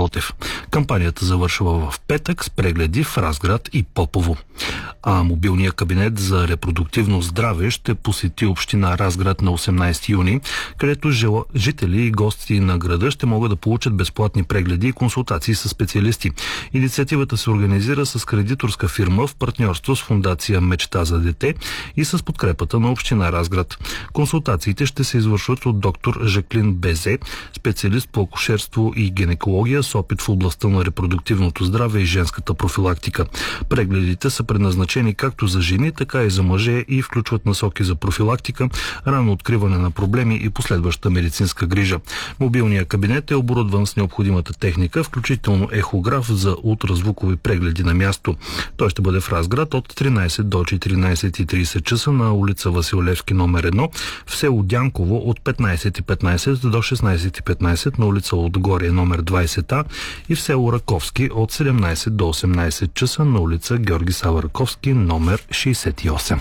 Ботев. Кампанията завършва в петък с прегледи в Разград и Попово. А мобилният кабинет за репродуктивно здраве ще посети община Разград на 18 юни, където жители и гости на града ще могат да получат безплатни прегледи и консултации с специалисти. Инициативата се организира с кредиторска фирма в партньорство с фондация Мечта за дете и с подкрепата на община Разград. Консултациите ще се извършват от доктор Жаклин Безе, специалист по акушерство и гинекология с опит в областта на репродуктивното здраве и женската профилактика. Прегледите са предназначени както за жени, така и за мъже и включват насоки за профилактика, ранно откриване на проблеми и последваща медицинска грижа. Мобилният кабинет е оборудван с необходимата техника, включително ехограф за ултразвукови прегледи на място. Той ще бъде в Разград от 13 до 14:30 часа на улица Васил Левски номер 1, в село Дянково от 15:15 до 16:15 на улица Отгорие номер 20А и в село Раковски от 17 до 18 часа на улица Георги Сава Раковски номер 68.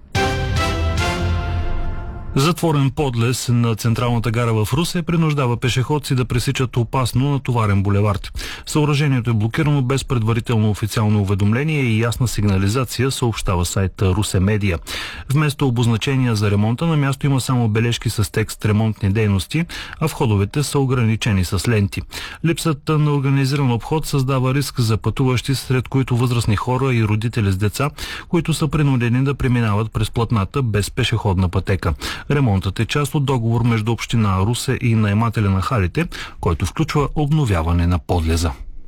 Затворен подлез на централната гара в Русе принуждава пешеходци да пресичат опасно натоварен булевард. Съоръжението е блокирано без предварително официално уведомление и ясна сигнализация, съобщава сайта Русе Медия. Вместо обозначения за ремонта на място има само бележки с текст ремонтни дейности, а входовете са ограничени с ленти. Липсата на организиран обход създава риск за пътуващи, сред които възрастни хора и родители с деца, които са принудени да преминават през платната без пешеходна пътека. Ремонтът е част от договор между община Русе и наемателя на халите, който включва обновяване на подлеза.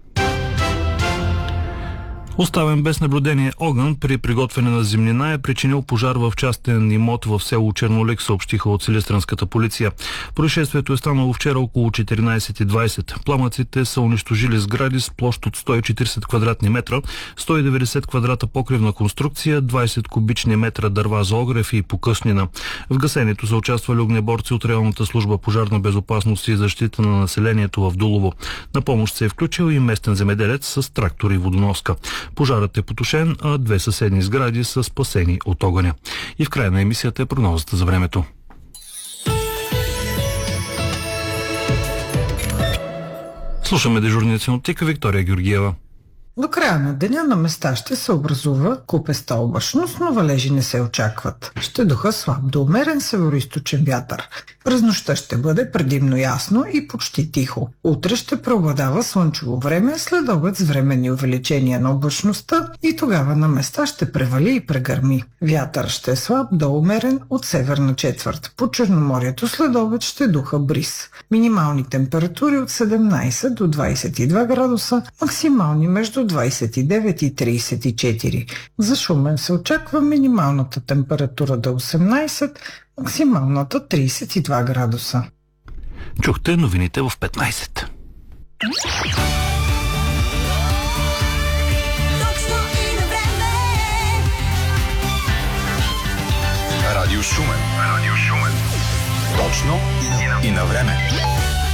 Оставен без наблюдение огън при приготвяне на земнина е причинил пожар в частен имот в село Чернолик, съобщиха от Силистренската полиция. Происшествието е станало вчера около 14:20. Пламъците са унищожили сгради с площ от 140 квадратни метра, 190 квадрата покривна конструкция, 20 кубични метра дърва за огрев и покъснина. В гасенето са участвали огнеборци от районната служба пожарна безопасност и защита на населението в Дулово. На помощ се е включил и местен земеделец с трактор и водоноска. Пожарът е потушен, а 2 съседни сгради са спасени от огъня. И в края на емисията е прогнозата за времето. Слушаме дежурния синоптик Виктория Георгиева. До края на деня на места ще се образува купеста облачност, но валежи не се очакват. Ще духа слаб до умерен североизточен вятър. През нощта ще бъде предимно ясно и почти тихо. Утре ще преобладава слънчево време, след обед с временни увеличения на облачността и тогава на места ще превали и прегърми. Вятър ще е слаб до умерен от северна четвърт. По Черноморието след обед ще духа бриз. Минимални температури от 17 до 22 градуса, максимални между 29 и 34. За Шумен се очаква минималната температура до 18, максималната 32 градуса. Чухте новините в 15. Радио Шумен. Точно и на време.